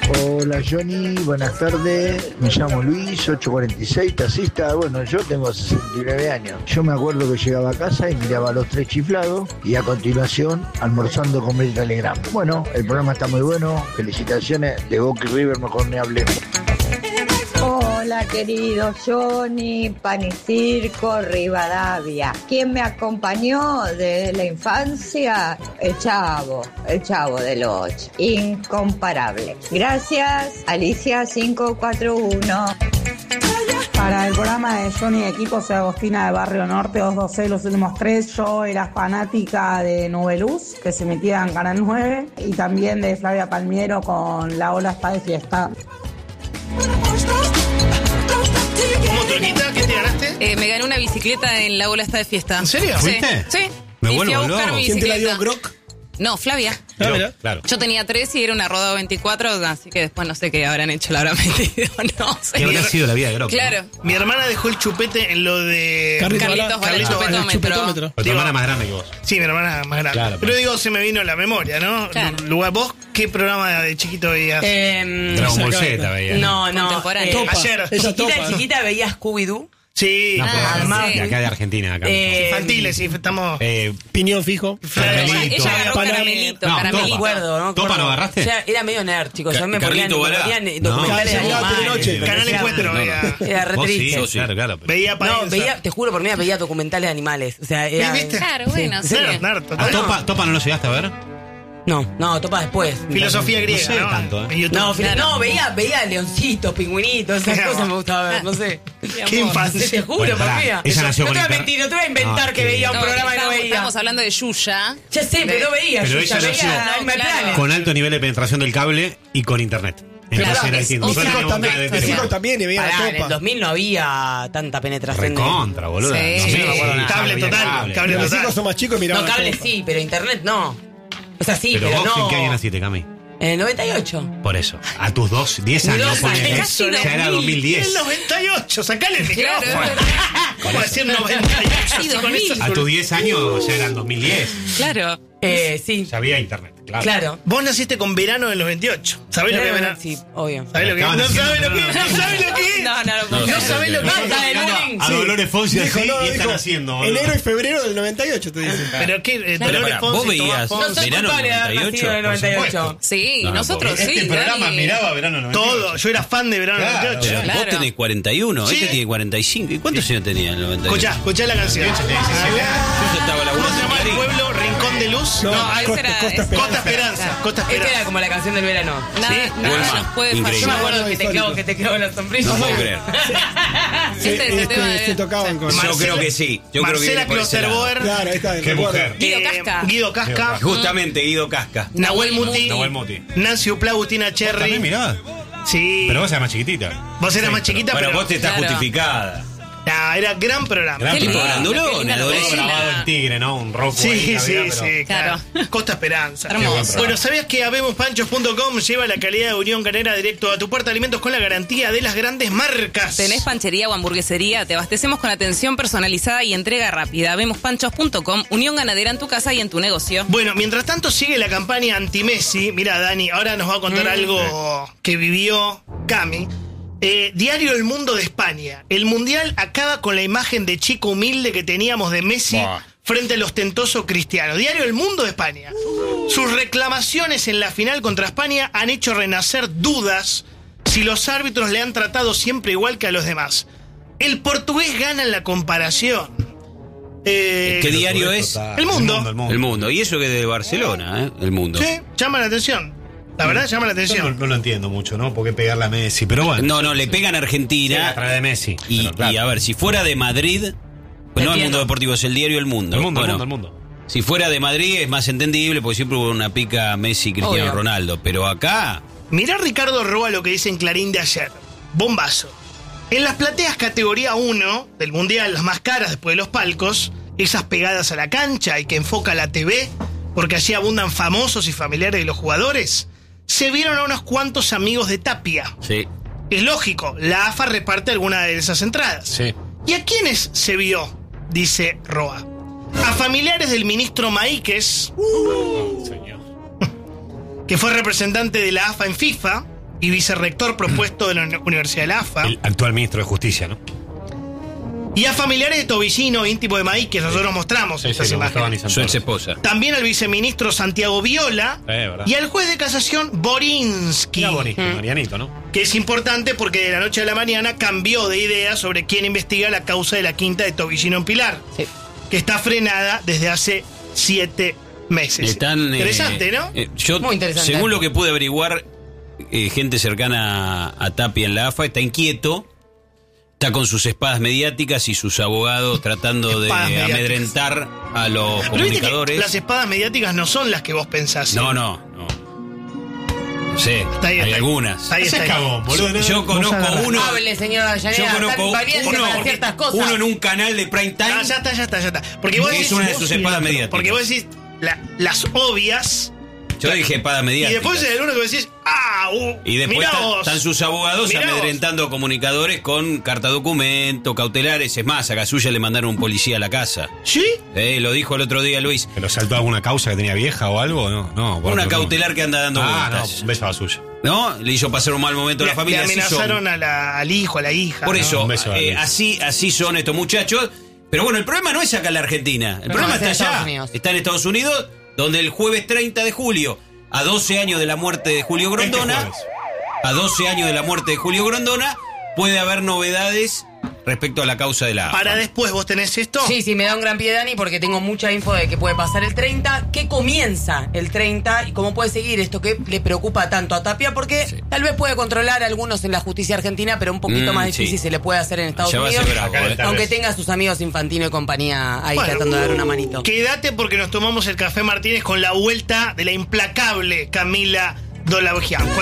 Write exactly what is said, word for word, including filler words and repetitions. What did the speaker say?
Hola Johnny, buenas tardes. Me llamo Luis, ocho cuarenta y seis, taxista. Bueno, yo tengo sesenta y nueve años. Yo me acuerdo que llegaba a casa y miraba a los tres chiflados y a continuación almorzando con el Telegram. Bueno, el programa está muy bueno. Felicitaciones. De Boca y River mejor me hablé. Hola querido Johnny, Pan y Circo, Rivadavia. ¿Quién me acompañó desde la infancia? El Chavo, el Chavo del ocho. Incomparable. Gracias, Alicia cinco cuatro uno. Para el programa de Johnny de Equipo, soy Agostina de Barrio Norte, dos dos seis, los últimos tres. Yo era fanática de Nubeluz, que se metía en Canal nueve, y también de Flavia Palmiero con La Ola está de fiesta. ¿Cómo, Tonita? ¿Qué te ganaste? Eh, me gané una bicicleta en La Ola está de fiesta. ¿En serio? Sí. ¿Fuiste? Sí. Me Y fui a vuelvo buscar loco. mi ¿Quién te la dio, bicicleta. Grok? No, Flavia. Ah, mira. Claro. Yo tenía tres y era una Rodado veinticuatro, así que después no sé qué habrán hecho, la habrán metido, no sé. ¿Qué habrá sido la vida de Grok? Claro. Mi hermana dejó el chupete en lo de... Carlitos Carlitos Balá. Balá, Carlitos Balá, chupetómetro. chupetómetro. Pero tu Digo- hermana es más grande que vos. Sí, mi hermana es más grande. Claro, pero pues. digo, se me vino la memoria, ¿no? Claro. Lugar, ¿vos qué programa de chiquito veías? Eh, Dragon Ball Saca Z esta. veía. no, no. Contemporáneo. eh, Topa. ayer. Ella Chiquita, topa, ¿no? chiquita veía Scooby-Doo. Sí, No, pero Ah, además sí. de acá de Argentina. Acá Eh, infantiles, sí, estamos... eh, Piñón fijo. Caramelito. Ella agarró Panam- caramelito, No, caramelito. Topa. Acuerdo, ¿no? ¿Topa Acuerdo. no agarraste? O sea, era medio nerd, chicos. Ca- Yo me ponían, Carlito me Balá. ponían No. documentales de Claro, animales. de noche. Canal Era- Encuentro no, veía... Era re Vos sí, triste. Yo sí. claro, claro. Veía No, Paenza. veía, te juro, por mí veía documentales de animales. O sea, era... ¿Viste? Claro, bueno, sí. Nerd, nerd, ¿A total. Topa, Topa no lo llegaste a ver? No, no, Topa después. Filosofía griega, No sé ¿no? tanto, ¿eh? En YouTube. No, fila- Claro. no, veía, veía leoncitos, pingüinitos, esas Claro. cosas me gustaba ver, no sé. Qué infancia. Te juro, Bueno, por pará, mí. ella Eso- nació no con te voy a inter- mentir, no te voy a inventar No, que que- veía un No, programa que no estamos, veía. estamos hablando de Yuya. Ya sé, pero no veía. Pero yo ella ya nació- veía Animal Claro. Planet. Con alto nivel de penetración del cable y con internet. Entonces Claro, era es distinto. otra Nosotros Mis hijos teníamos también, una de mis tele. hijos también y veían Pará, la en el Topa. dos mil no había tanta penetración de... Recontra, boludo. Sí. No sé, Sí, no me acuerdo nada. cable Había total, cable Mis total. hijos son más chicos y miraban No, la cable Topa. sí, pero internet no. O sea, sí, Pero pero, vos, no. ¿en qué año naciste, Cami? En el noventa y ocho. Por eso. A tus dos, diez Mis años. dos ponele. años. Casi Ya era dos dos mil diez. El noventa y ocho, sacale el Claro, micrófono. es verdad. ¿Cómo decir noventa y ocho? Sí, así con dos mil. eso? A tus diez años ya eran dos mil diez. Claro. Eh, sí, Ya había internet, claro. claro. Vos naciste con verano del noventa y ocho. ¿Sabés lo que es verano? Sí, obvio. ¿Sabés lo que es? Estaban No haciendo sabés lo que es. programa. No sabés lo que es. No, no, no. No sabés lo que Basta es. del bullying. A Sí. Dolores Fonsi Dijo, así no, y están dijo, haciendo. boludo. enero y febrero del noventa y ocho, te dicen. Pero qué, eh, Pero Dolores pará, Fonsi, vos Tomás veías Fonsi, No soy verano culpable de haber noventa y ocho, nacido en el por noventa y ocho. supuesto. Sí, No, no, nosotros porque sí. Este programa Dani. miraba verano noventa y ocho. todo. Yo era fan de verano del Claro, noventa y ocho. claro. Vos tenés cuarenta y uno, Sí. este tiene cuarenta y cinco. ¿Y cuántos años tenía en el noventa y ocho? Escuchá, escuchá la canción. Yo ya estaba ¿Cómo se laburando en llama el Clarín. pueblo? Rincón de Luz. No, No, esa Costa, era- Costa es- Esperanza. Costa Esperanza. Costa Esta era Esperanza. como la canción del verano. Nada, Sí. nada Huelma, nos puede increíble. Yo me fallar. acuerdo que te histórico. clavo, que te clavo la sombrilla. No puedo creer. Sí, Este es el este, tema de- se tocaban con... Yo Marcela- creo que sí. Yo creo que Marcela viene por ese lado. Klosterboer. Claro, ahí está. Qué recuerdo. mujer. Guido eh, Casca. Guido Casca. Justamente Guido Casca. Nahuel Muti. Nahuel Muti. Nancy Upla, Agustina También Cherry. miraba. Sí. Pero vos eras más chiquitita. Vos eras Sí, más pero- chiquita, Bueno, pero. vos te estás Claro. justificada. Nah, era gran programa. Gran Qué lindo, programa. grandulón, qué linda adolescente. novela. Grabado el tigre, ¿no? Un rock. Sí, ahí, sí, la vida, pero- sí, claro. Claro. Costa Esperanza. Hermoso. Bueno, ¿sabías que habemos panchos punto com lleva la calidad de Unión Ganera directo a tu puerta? Alimentos con la garantía de las grandes marcas. ¿Tenés panchería o hamburguesería? Te abastecemos con atención personalizada y entrega rápida. Vemos panchos punto com, unión ganadera en tu casa y en tu negocio. Bueno, mientras tanto sigue la campaña anti-Messi. Mira, Dani, ahora nos va a contar Mm. algo que vivió Cami. Eh, Diario El Mundo de España. El Mundial acaba con la imagen de chico humilde que teníamos de Messi Buah. frente al ostentoso Cristiano. Diario El Mundo de España. Sus reclamaciones en la final contra España han hecho renacer dudas si los árbitros le han tratado siempre igual que a los demás. El portugués gana en la comparación. Eh, ¿Qué diario es? El Mundo. El mundo. El Mundo. Y eso que es de Barcelona, ¿eh? El Mundo. Sí, llama la atención. La verdad, llama la Yo no, atención. no lo entiendo mucho, ¿no? ¿Por qué pegarle a Messi? Pero bueno. No, no, le pegan a Sí, Argentina. a través de Messi. Y, Pero claro. y a ver, si fuera de Madrid, pues no el Entiendo. Mundo Deportivo, es el diario El Mundo. El mundo, Bueno, el mundo, el mundo. si fuera de Madrid es más entendible, porque siempre hubo una pica Messi, Cristiano Obvio. Ronaldo. Pero acá, Mirá Ricardo Roa lo que dice en Clarín de ayer. Bombazo. En las plateas categoría uno del Mundial, las más caras después de los palcos, esas pegadas a la cancha y que enfoca la T V, porque allí abundan famosos y familiares de los jugadores, se vieron a unos cuantos amigos de Tapia. sí. Es lógico, la A F A reparte alguna de esas entradas. Sí. ¿Y a quiénes se vio? Dice Roa. A familiares del ministro Maíquez, Señor. que fue representante de la A F A en FIFA, y vicerrector propuesto de la Universidad de la A F A. El actual ministro de Justicia, ¿no? Y a familiares de Tobillino, íntimo de Maíz, que nosotros mostramos Sí, estas sí, lo mostraban imágenes. y Su ex esposa. También al viceministro Santiago Viola Eh, verdad. y al juez de casación Borinsky. Era bonito, Marianito, ¿no? Que es importante porque de la noche a la mañana cambió de idea sobre quién investiga la causa de la quinta de Tobillino en Pilar, Sí. que está frenada desde hace siete meses. Están, eh, Interesante, ¿no? eh, yo, Muy interesante. según lo que pude averiguar, eh, gente cercana a, a Tapia en la A F A está inquieto, está con sus espadas mediáticas y sus abogados tratando de Espadas mediáticas. amedrentar a los Pero viste que comunicadores. las espadas mediáticas no son las que vos pensás. No, no, no. No sé, Está ahí, hay está ahí. algunas. Está ahí, está Se ahí. cagó, boludo. ¿no? Yo conozco agarrás. uno. Hable, señora Yo Avellaneda. conozco Está valiente uno, para ciertas cosas. uno en un canal de prime time. Ah, ya está, ya está, ya está. Porque vos que decís, es una de sus vos- espadas mediáticas. Porque vos decís la- las obvias. Yo dije espada Y mediática. después es el uno que decís, ah, uh, Y después mirá están, vos. están sus abogados Mirá vos. amedrentando a comunicadores con carta documento, cautelares. Es más, a Casulla le mandaron un policía a la casa. ¿Sí? Eh, lo dijo el otro día Luis. ¿Pero saltó alguna causa que tenía vieja o algo? No, no. por Una otro cautelar que anda dando Ah, no, vueltas. un beso a la suya. ¿No? Le hizo pasar un mal momento a Le, la familia. le así amenazaron son. a la- al hijo, a la hija. Por ¿no? eso, un beso a eh, Luis. así, así son estos muchachos. Pero bueno, el problema no es acá en la Argentina. El No, problema es en está Estados allá. Unidos. Está en Estados Unidos, donde el jueves treinta de julio, a doce años de la muerte de Julio Grondona, Este jueves. a doce años de la muerte de Julio Grondona, puede haber novedades respecto a la causa de la A F A. Para después, ¿vos tenés esto? Sí, sí, me da un gran pie, Dani, porque tengo mucha info de que puede pasar el treinta, que comienza el treinta y cómo puede seguir esto que le preocupa tanto a Tapia, porque Sí. tal vez puede controlar a algunos en la justicia argentina, pero un poquito Mm, más difícil sí. se le puede hacer en Estados Allá va a ser Unidos, bravo, Acá eh. está. aunque vez. tenga a sus amigos Infantino y compañía ahí Bueno, tratando de dar una manito. Quédate porque nos tomamos el café Martínez con la vuelta de la implacable Camila Dolagian.